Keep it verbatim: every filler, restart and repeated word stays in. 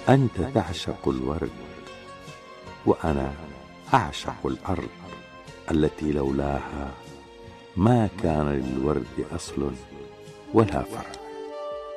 أنت تعشق الورد وأنا أعشق الأرض التي لولاها ما كان للورد أصل ولا فرع.